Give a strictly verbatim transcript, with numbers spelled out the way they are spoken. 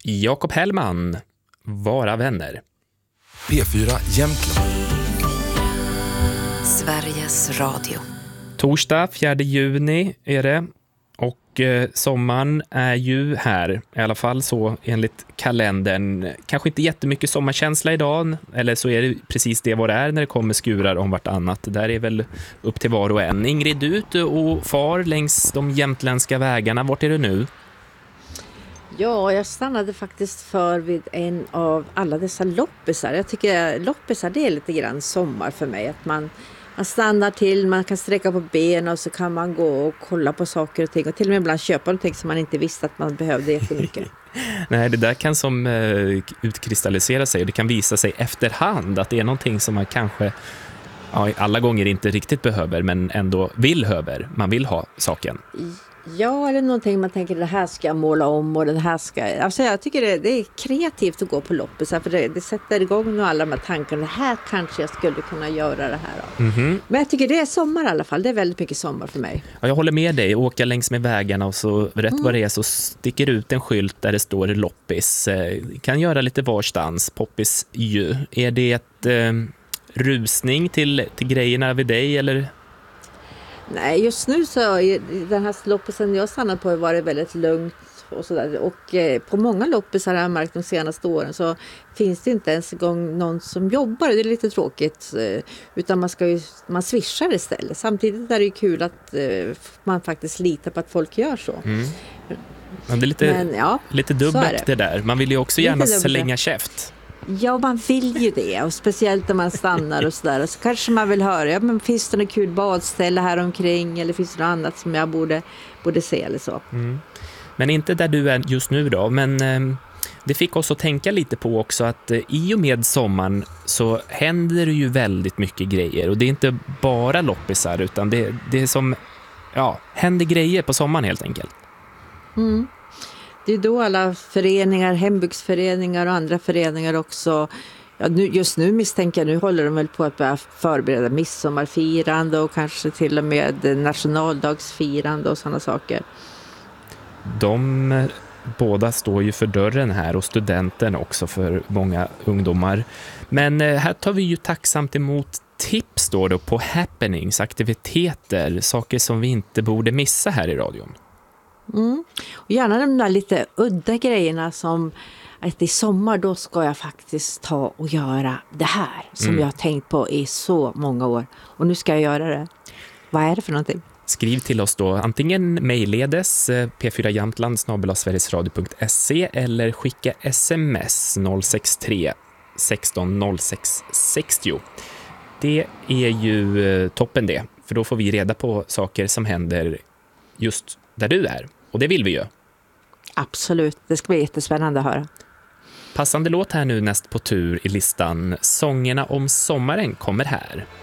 Jakob Hellman, Vara vänner. P fyra Jämtland. Sveriges Radio. Torsdag fjärde juni är det. Och eh, sommaren är ju här, i alla fall så enligt kalendern. Kanske inte jättemycket sommarkänsla idag, eller så är det precis det vad det är när det kommer skurar om vartannat. Där är väl upp till var och en. Ingrid, du är ute och far längs de jämtländska vägarna. Vart är du nu? Ja, jag stannade faktiskt för vid en av alla dessa loppisar. Jag tycker loppisar, det är lite grann sommar för mig. Att man, man stannar till, man kan sträcka på benen och så kan man gå och kolla på saker och ting. Och till och med ibland köpa någonting som man inte visste att man behövde jättemycket. Nej, det där kan som uh, utkristallisera sig. Och det kan visa sig efterhand att det är någonting som man kanske ja, alla gånger inte riktigt behöver, men ändå vill höver. Man vill ha saken. Ja, eller någonting man tänker det här ska jag måla om och det här ska... Alltså jag tycker det, det är kreativt att gå på loppisar för det, det sätter igång och alla de här tankarna. Det här kanske jag skulle kunna göra det här då. Mm-hmm. Men jag tycker det är sommar i alla fall. Det är väldigt mycket sommar för mig. Ja, jag håller med dig. Åka längs med vägarna och så rätt mm. vad det är så sticker ut en skylt där det står loppis. Kan göra lite varstans. Poppis ju. Är det ett eh, rusning till, till grejerna vid dig eller... Nej, just nu så i den här loppisen jag stannat på var det väldigt lugnt och sådär. Och eh, på många loppisar har jag märkt de senaste åren så finns det inte ens en gång någon som jobbar. Det är lite tråkigt. Eh, utan man ska ju, man swishar istället. Samtidigt är det ju kul att eh, man faktiskt litar på att folk gör så. Mm. Men det är lite, Men, ja, lite dubbelt det. det där. Man vill ju också gärna slänga käft. Ja, man vill ju det. Och speciellt när man stannar och sådär. Och så kanske man vill höra, ja, men finns det något kul badställe här omkring? Eller finns det något annat som jag borde, borde se eller så? Mm. Men inte där du är just nu då. Men eh, det fick oss att tänka lite på också att eh, i och med sommaren så händer det ju väldigt mycket grejer. Och det är inte bara loppisar utan det, det är som, ja, händer grejer på sommaren helt enkelt. Mm. Det är då alla föreningar, hembygdsföreningar och andra föreningar också, ja, nu, just nu misstänker jag, nu håller de väl på att börja förbereda midsommarfirande och kanske till och med nationaldagsfirande och sådana saker. De båda står ju för dörren här och studenten också för många ungdomar. Men här tar vi ju tacksamt emot tips då, då på happenings, aktiviteter, saker som vi inte borde missa här i radion. Mm. Och gärna de där lite udda grejerna som att i sommar då ska jag faktiskt ta och göra det här som mm. jag har tänkt på i så många år. Och nu ska jag göra det. Vad är det för någonting? Skriv till oss då antingen mejlledes p fyra jämtland snabel-a sverigesradio punkt se eller skicka sms noll sex tre sexton noll sex sextio. Det är ju toppen det, för då får vi reda på saker som händer just där du är. Och det vill vi ju. Absolut, det ska bli jättespännande att höra. Passande låt här nu näst på tur i listan. Sångerna om sommaren kommer här.